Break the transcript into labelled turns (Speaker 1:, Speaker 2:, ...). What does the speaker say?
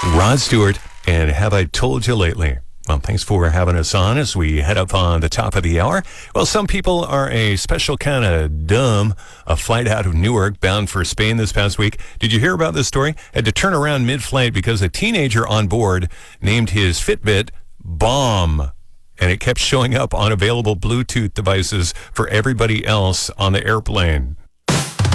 Speaker 1: Rod Stewart, and Have I Told You Lately? Well, thanks for having us on as we head up on the top of the hour. Well, some people are a special kind of dumb. A flight out of Newark bound for Spain this past week. Did you hear about this story? Had to turn around mid-flight because a teenager on board named his Fitbit Bomb. And it kept showing up on available Bluetooth devices for everybody else on the airplane.